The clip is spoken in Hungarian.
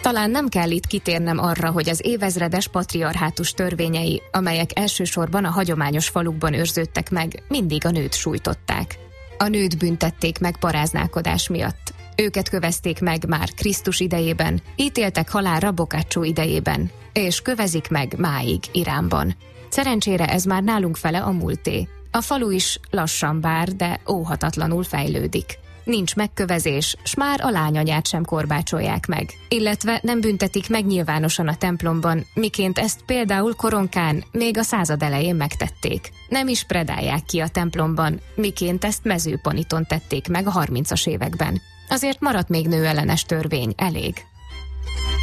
Talán nem kell itt kitérnem arra, hogy az évezredes patriarhátus törvényei, amelyek elsősorban a hagyományos falukban őrződtek meg, mindig a nőt sújtották. A nőt büntették meg paráználkodás miatt. Őket kövezték meg már Krisztus idejében, ítéltek halálra Boccaccio idejében, és kövezik meg máig Iránban. Szerencsére ez már nálunk fele a múlté. A falu is lassan bár, de óhatatlanul fejlődik. Nincs megkövezés, s már a lányanyát sem korbácsolják meg. Illetve nem büntetik meg nyilvánosan a templomban, miként ezt például Koronkán még a század elején megtették. Nem is predálják ki a templomban, miként ezt Mezőponiton tették meg a 30-as években. Azért maradt még nőellenes törvény, elég.